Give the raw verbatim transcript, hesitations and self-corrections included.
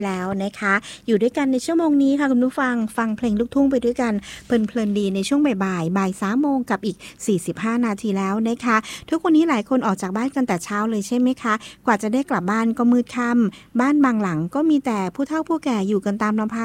แล้วนะคะอยู่ด้วยกันในชั่วโมงนี้ค่ะคุณผู้ฟังฟังเพลงลูกทุ่งไปด้วยกันเพลินๆดีในช่วงบ่ายๆบ่ายสามโมงกับอีกสี่สิบห้านาทีแล้วนะคะทุกวันนี้หลายคนออกจากบ้านกันแต่เช้าเลยใช่ไหมคะกว่าจะได้กลับบ้านก็มืดค่ำบ้านบางหลังก็มีแต่ผู้เฒ่าผู้แก่อยู่กันตามลำพัง